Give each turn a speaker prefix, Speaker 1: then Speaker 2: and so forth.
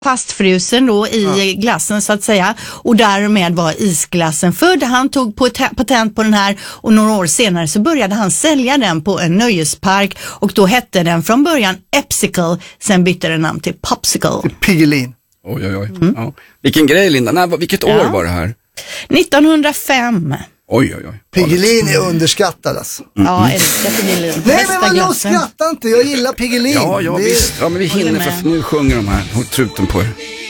Speaker 1: fastfrusen då i glassen så att säga, och därmed var isglassen född. Han tog patent på den här och några år senare så började han sälja den på en nöjespark och då hette den från början Epsicle, sen bytte den namn till Popsicle.
Speaker 2: Piggelin.
Speaker 3: Oj. Ja. Vilken grej, Linda. Vilket år var det här?
Speaker 1: 1905.
Speaker 3: Oj.
Speaker 2: Piggelin är underskattad alltså.
Speaker 1: Ja, älskar Piggelin.
Speaker 2: Nej, men jag skrattar inte. Jag gillar Piggelin.
Speaker 3: Ja, visst. Ja, men vi hinner för nu sjunger de här. Håll truten på er.